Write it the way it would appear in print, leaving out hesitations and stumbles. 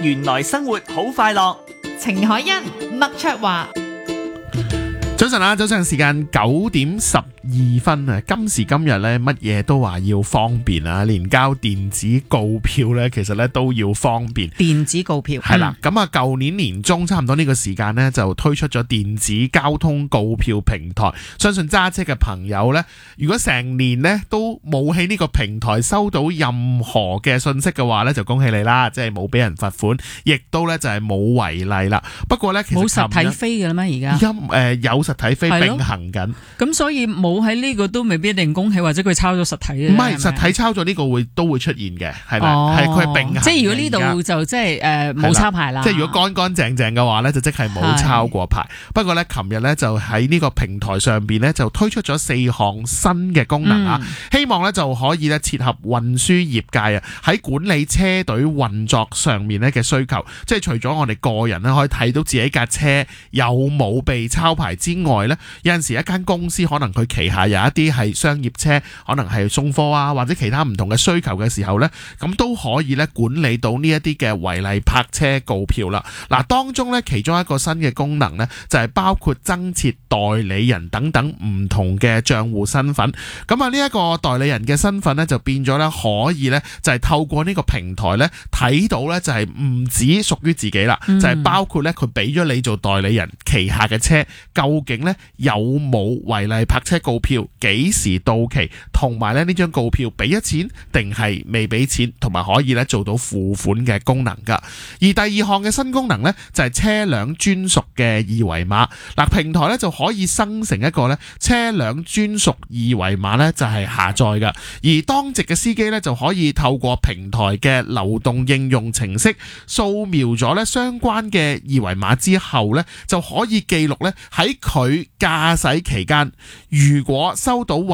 原來生活好快樂。 程海欣、麥卓華。 早晨啊，早上時間9:12啊！今時今日咧，乜嘢都話要方便啊，連交電子告票咧，其實咧都要方便。 電子告票係啦，咁啊，舊年年中差唔多呢個時間呢，就推出咗電子交通告票平台。相信揸車嘅朋友呢，如果成年呢都冇喺呢個平台收到任何嘅信息嘅話呢，就恭喜你啦，即係冇俾人罰款，亦都呢就係冇違例啦。不過呢，其實冇實體飛嘅啦咩？而家有實體飛並行緊， 咁所以冇喺呢個都未必一定恭喜，或者佢抄咗實體嘅。 唔係實體抄咗呢個都會出現嘅，係啦，係佢係並行。 即係如果呢度就即係冇抄牌啦。 即係如果乾乾淨淨嘅話呢，就即係冇抄過牌。不過呢，琴日呢就喺呢個平台上邊呢，就推出咗4項新嘅功能啊，希望呢就可以呢切合運輸業界啊喺管理車隊運作上面呢嘅需求。即係除咗我哋個人呢可以睇到自己架車有冇被抄牌之外呢，有陣時一間公司可能佢旗下有一啲係商業車，可能係送貨啊，或者其他唔同嘅需求嘅時候呢，咁都可以呢管理到呢一啲嘅違例泊車告票啦。嗱，當中呢其中一個新嘅功能呢，就係包括增設代理人等等唔同嘅賬戶身份。咁啊，呢一個代理人嘅身份呢，就變咗呢可以呢，就係透過呢個平台呢睇到呢，就係唔止屬於自己啦，就係包括呢，佢俾咗你做代理人旗下嘅車究竟呢有冇違例泊車告票，幾時到期，同埋呢張告票俾咗錢定係未俾錢，同埋可以呢做到付款嘅功能噶。而第二項嘅新功能呢，就係車輛專屬嘅二維碼。嗱，平台呢就可以生成一個呢車輛專屬二維碼呢，就係下載噶。而當值嘅司機呢，就可以透過平台嘅流動應用程式掃描咗呢相關嘅二維碼之後呢，就可以記錄呢喺佢駕駛期間，如果收到